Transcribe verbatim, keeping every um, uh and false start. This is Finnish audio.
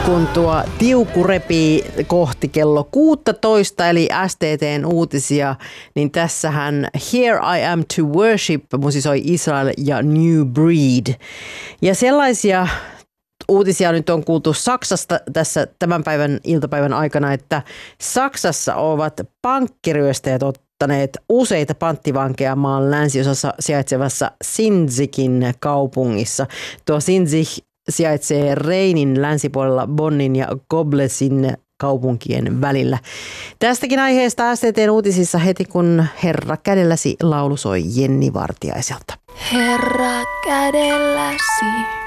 kun tuo tiuku repii kohti kello kuusitoista eli S T T:n uutisia, niin tässähän Here I Am to Worship musisoi Israel ja New Breed. Ja sellaisia uutisia nyt on kuultu Saksasta tässä tämän päivän iltapäivän aikana, että Saksassa ovat pankkiryöstäjät ottaneet useita panttivankeja maan länsiosassa sijaitsevassa Sinzikin kaupungissa. Tuo Sinzig sijaitsee Reinin länsipuolella Bonnin ja Koblensin kaupunkien välillä. Tästäkin aiheesta S T T:n uutisissa heti kun Herra kädelläsi laulu soi Jenni Vartiaiselta. Herra kädelläsi.